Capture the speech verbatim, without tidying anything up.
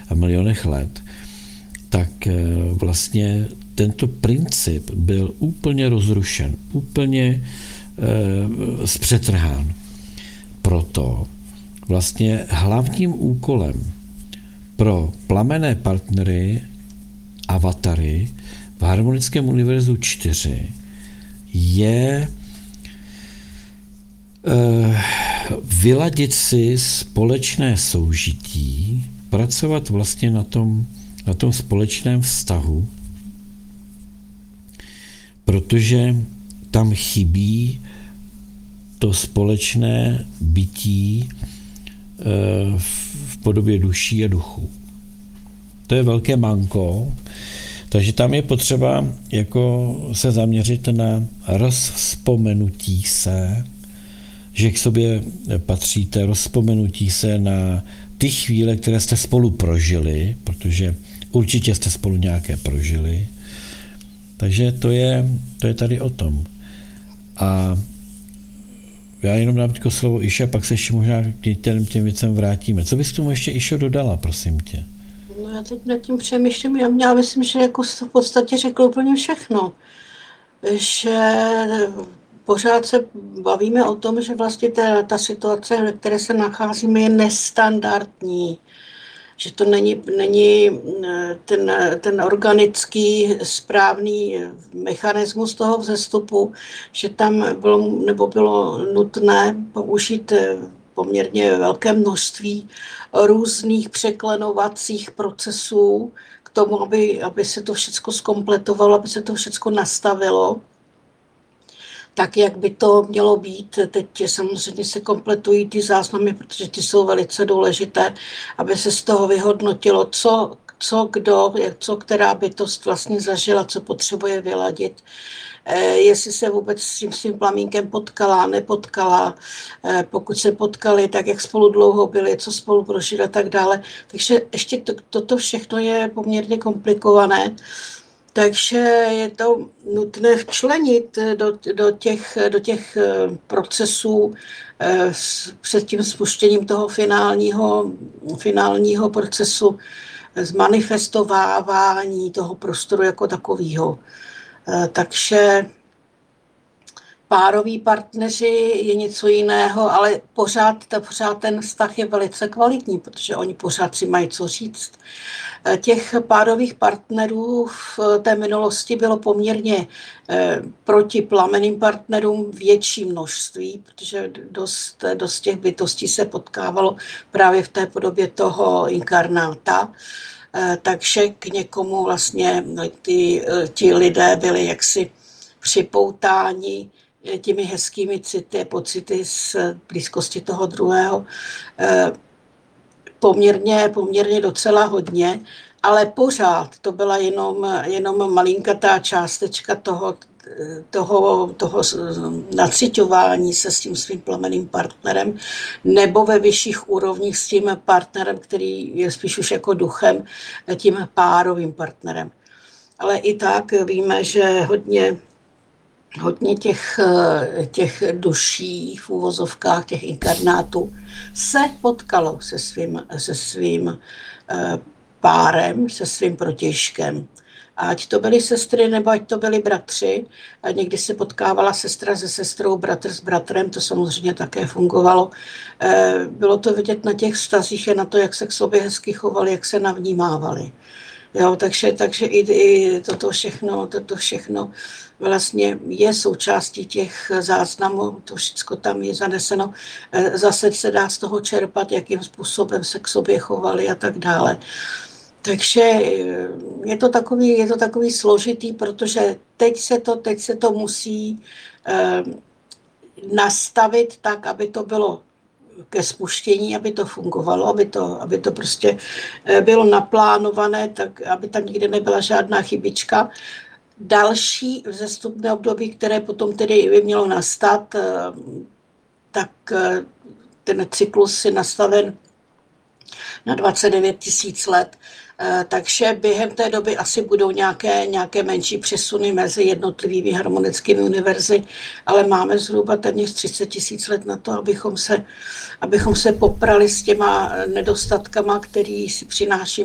milionech let, tak vlastně tento princip byl úplně rozrušen, úplně e, zpřetrhán. Proto vlastně hlavním úkolem pro plamenné partnery, avatary v Harmonickém univerzu čtyři je e, vyladit si společné soužití, pracovat vlastně na tom, na tom společném vztahu, protože tam chybí to společné bytí v podobě duší a duchu. To je velké manko, takže tam je potřeba jako se zaměřit na rozvzpomenutí se, že k sobě patříte, rozvzpomenutí se na ty chvíle, které jste spolu prožili, protože určitě jste spolu nějaké prožili. Takže to je, to je tady o tom. A já jenom dám tylko slovo Iša, pak se ještě možná k těm, těm věcem vrátíme. Co bys tomu ještě, Išo, dodala, prosím tě? No já teď nad tím přemýšlím, já, já myslím, že jako v podstatě řekl úplně všechno. Že pořád se bavíme o tom, že vlastně ta, ta situace, ve které se nacházíme, je nestandardní. Že to není, není ten, ten organický správný mechanismus toho vzestupu, že tam bylo, nebo bylo nutné použít poměrně velké množství různých překlenovacích procesů k tomu, aby, aby se to všechno zkompletovalo, aby se to všechno nastavilo tak, jak by to mělo být. Teď samozřejmě se kompletují ty záznamy, protože ty jsou velice důležité, aby se z toho vyhodnotilo, co, co kdo, co která bytost vlastně zažila, co potřebuje vyladit. Jestli se vůbec s tím svým plamínkem potkala, nepotkala, pokud se potkali, tak jak spolu dlouho byli, co spolu prožili a tak dále. Takže ještě to, toto všechno je poměrně komplikované. Takže je to nutné včlenit do, do, těch, do těch procesů před tím spuštěním toho finálního, finálního procesu zmanifestovávání toho prostoru jako takového. Takže pároví partneři je něco jiného, ale pořád, pořád ten vztah je velice kvalitní, protože oni pořád si mají co říct. Těch párových partnerů v té minulosti bylo poměrně proti plamenným partnerům větší množství, protože dost, dost těch bytostí se potkávalo právě v té podobě toho inkarnáta. Takže k někomu vlastně ty, ti lidé byli jaksi připoutáni těmi hezkými city, pocity z blízkosti toho druhého. Poměrně, poměrně docela hodně, ale pořád to byla jenom, jenom malinkatá částečka toho, toho, toho naciťování se s tím svým plamenným partnerem, nebo ve vyšších úrovních s tím partnerem, který je spíš už jako duchem, tím párovým partnerem. Ale i tak víme, že hodně Hodně těch, těch duší v úvozovkách, těch inkarnátů se potkalo se svým, se svým párem, se svým protějškem. Ať to byly sestry, nebo ať to byli bratři. A někdy se potkávala sestra se sestrou, bratr s bratrem, to samozřejmě také fungovalo. Bylo to vidět na těch vztazích, na to, jak se k sobě hezky chovali, jak se navnímávali. Jo, takže, takže i, i toto všechno, toto všechno vlastně je součástí těch záznamů, to všechno tam je zaneseno. Zase se dá z toho čerpat, jakým způsobem se k sobě chovali a tak dále. Takže je to takový, je to takový složitý, protože teď se to, teď se to musí eh, nastavit tak, aby to bylo ke spuštění, aby to fungovalo, aby to, aby to prostě bylo naplánované, tak aby tam nikdy nebyla žádná chybička. Další vzestupné období, které potom tedy by mělo nastat, tak ten cyklus je nastaven na dvacet devět tisíc let. Takže během té doby asi budou nějaké, nějaké menší přesuny mezi jednotlivými harmonickými univerzy, ale máme zhruba téměř třicet tisíc let na to, abychom se, abychom se poprali s těma nedostatkama, který si přináší